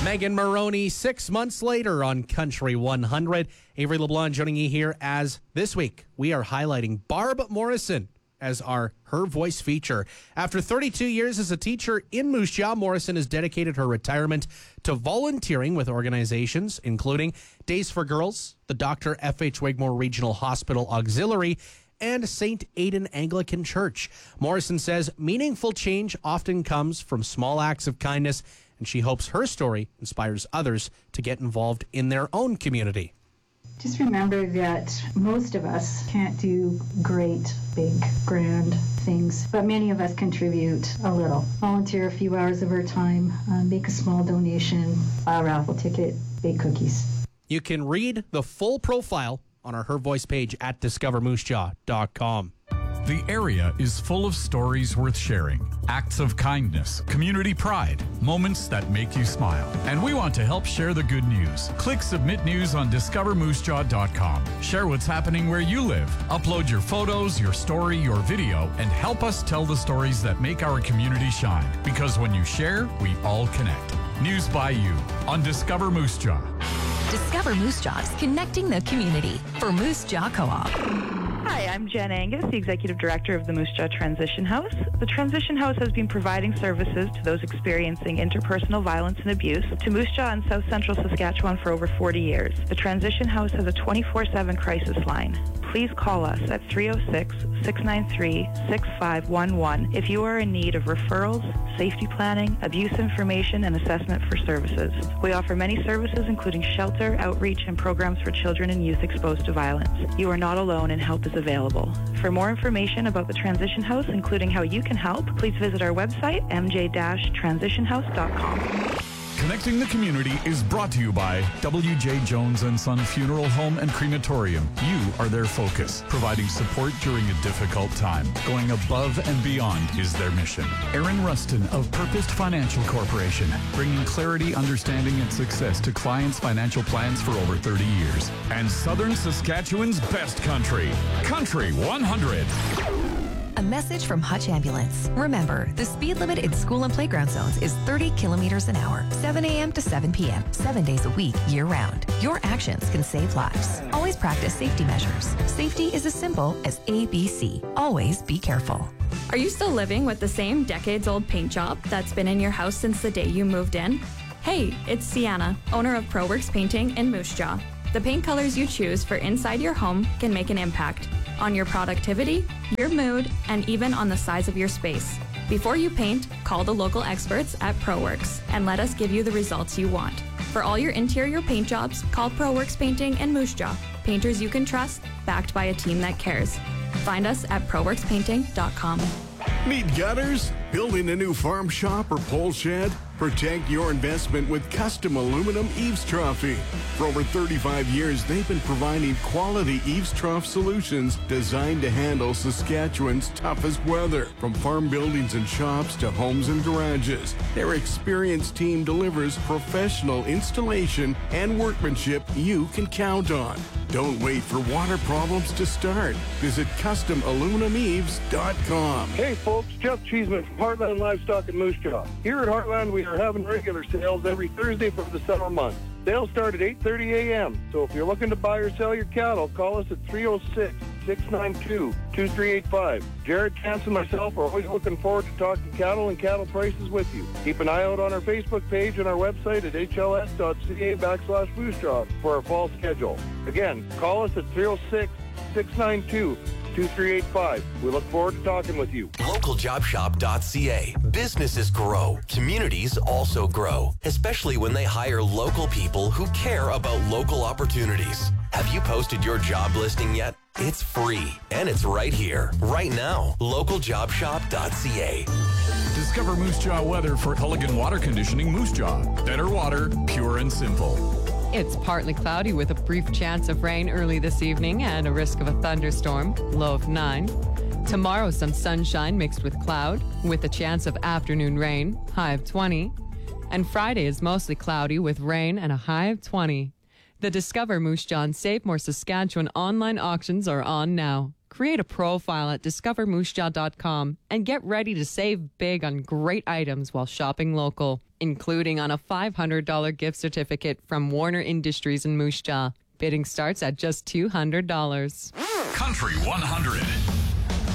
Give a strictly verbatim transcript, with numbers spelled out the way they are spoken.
Megan Maroney, six months later on Country one hundred. Avery LeBlanc joining you here as this week we are highlighting Barb Morrison as our Her Voice feature. After thirty-two years as a teacher in Moose Jaw, Morrison has dedicated her retirement to volunteering with organizations including Days for Girls, the Doctor F H Wigmore Regional Hospital Auxiliary, and Saint Aidan Anglican Church. Morrison says meaningful change often comes from small acts of kindness, and she hopes her story inspires others to get involved in their own community. Just remember that most of us can't do great, big, grand things, but many of us contribute a little. Volunteer a few hours of our time, uh, make a small donation, buy a raffle ticket, bake cookies. You can read the full profile on our Her Voice page at discover moose jaw dot com. The area is full of stories worth sharing, acts of kindness, community pride, moments that make you smile. And we want to help share the good news. Click Submit News on discover moose jaw dot com. Share what's happening where you live. Upload your photos, your story, your video, and help us tell the stories that make our community shine. Because when you share, we all connect. News by you on Discover Moose Jaw. Discover Moose Jaw's connecting the community for Moose Jaw Co-op. Hi, I'm Jen Angus, the Executive Director of the Moose Jaw Transition House. The Transition House has been providing services to those experiencing interpersonal violence and abuse to Moose Jaw and South Central Saskatchewan for over forty years. The Transition House has a twenty-four seven crisis line. Please call us at three oh six, six nine three, six five one one if you are in need of referrals, safety planning, abuse information, and assessment for services. We offer many services including shelter, outreach, and programs for children and youth exposed to violence. You are not alone and help is available. For more information about the Transition House, including how you can help, please visit our website, m j dash transition house dot com. Connecting the community is brought to you by W J Jones and Son Funeral Home and Crematorium. You are their focus, providing support during a difficult time. Going above and beyond is their mission. Aaron Rustin of Purposed Financial Corporation, bringing clarity, understanding, and success to clients' financial plans for over thirty years. And Southern Saskatchewan's best country, Country one hundred. A message from Hutch Ambulance. Remember, the speed limit in school and playground zones is thirty kilometers an hour, seven a.m. to seven p.m., seven days a week, year-round. Your actions can save lives. Always practice safety measures. Safety is as simple as A B C. Always be careful. Are you still living with the same decades-old paint job that's been in your house since the day you moved in? Hey, it's Sienna, owner of ProWorks Painting in Moose Jaw. The paint colors you choose for inside your home can make an impact on your productivity, your mood, and even on the size of your space. Before you paint, call the local experts at ProWorks and let us give you the results you want. For all your interior paint jobs, call ProWorks Painting in Moose Jaw. Painters you can trust, backed by a team that cares. Find us at pro works painting dot com. Need gutters? Building a new farm shop or pole shed? Protect your investment with custom aluminum eaves trough. For over thirty-five years, they've been providing quality eaves trough solutions designed to handle Saskatchewan's toughest weather. From farm buildings and shops to homes and garages, their experienced team delivers professional installation and workmanship you can count on. Don't wait for water problems to start. Visit custom aluminum eaves dot com. Hey folks, Jeff Cheeseman from Heartland Livestock in Moose Jaw. Here at Heartland, we are having regular sales every Thursday for the summer months. Sales start at eight thirty a.m. So if you're looking to buy or sell your cattle, call us at three oh six, six nine two, two three eight five. Jared, Chance, and myself are always looking forward to talking cattle and cattle prices with you. Keep an eye out on our Facebook page and our website at h l s dot c a backslash Moose Jaw for our fall schedule. Again, call us at three oh six, six nine two, two three eight five. We look forward to talking with you. local job shop dot c a. Businesses grow. Communities also grow, especially when they hire local people who care about local opportunities. Have you posted your job listing yet? It's free, and it's right here, right now. local job shop dot c a. Discover Moose Jaw weather for Culligan Water Conditioning Moose Jaw. Better water, pure and simple. It's partly cloudy with a brief chance of rain early this evening and a risk of a thunderstorm, low of nine. Tomorrow, some sunshine mixed with cloud with a chance of afternoon rain, high of twenty. And Friday is mostly cloudy with rain and a high of twenty. The Discover Moose Jaw and Save More Saskatchewan online auctions are on now. Create a profile at discover moose jaw dot com and get ready to save big on great items while shopping local. including on a five hundred dollars gift certificate from Warner Industries in Moose Jaw. Bidding starts at just two hundred dollars. Country one hundred.